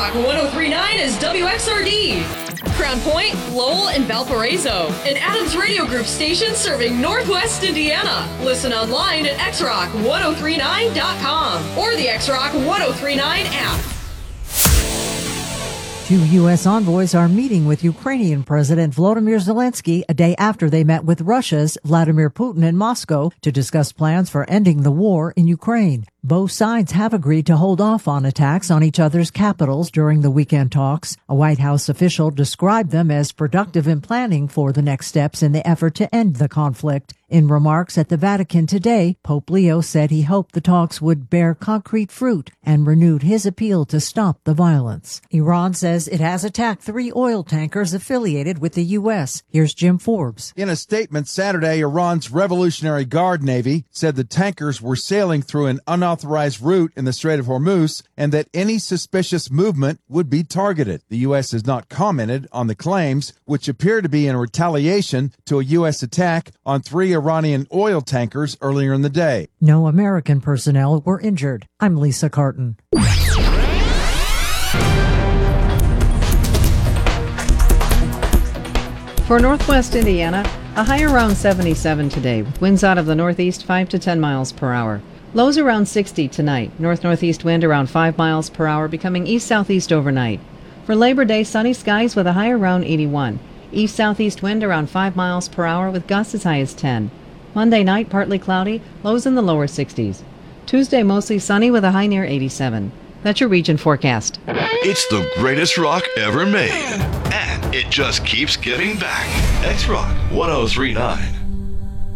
X-Rock 1039 is WXRD. Crown Point, Lowell, and Valparaiso. An Adams Radio Group station serving Northwest Indiana. Listen online at xrock1039.com or the X-Rock 1039 app. 2 U.S. envoys are meeting with Ukrainian President Volodymyr Zelensky a day after they met with Russia's Vladimir Putin in Moscow to discuss plans for ending the war in Ukraine. Both sides have agreed to hold off on attacks on each other's capitals during the weekend talks. A White House official described them as productive in planning for the next steps in the effort to end the conflict. In remarks at the Vatican today, Pope Leo said he hoped the talks would bear concrete fruit and renewed his appeal to stop the violence. Iran says it has attacked 3 oil tankers affiliated with the U.S. Here's Jim Forbes. In a statement Saturday, Iran's Revolutionary Guard Navy said the tankers were sailing through an unauthorized route in the Strait of Hormuz and that any suspicious movement would be targeted. The U.S. has not commented on the claims, which appear to be in retaliation to a U.S. attack on 3 Iranian oil tankers earlier in the day. No American personnel were injured. I'm Lisa Carton. For Northwest Indiana, a high around 77 today, with winds out of the northeast 5 to 10 miles per hour. Lows around 60 tonight, north-northeast wind around 5 miles per hour, becoming east-southeast overnight. For Labor Day, sunny skies with a high around 81. East-southeast wind around 5 miles per hour with gusts as high as 10. Monday night, partly cloudy, lows in the lower 60s. Tuesday, mostly sunny with a high near 87. That's your region forecast. It's the greatest rock ever made, and it just keeps giving back. X-Rock 1039.